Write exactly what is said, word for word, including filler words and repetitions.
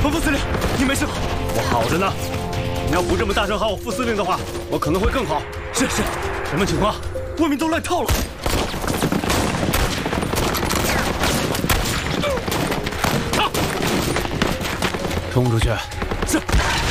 彭副司令，你没事吧？ 我好着呢。你要不这么大声喊我副司令的话，我可能会更好。 是是， 什么情况？ 外面都乱套了。 冲出去！ 是。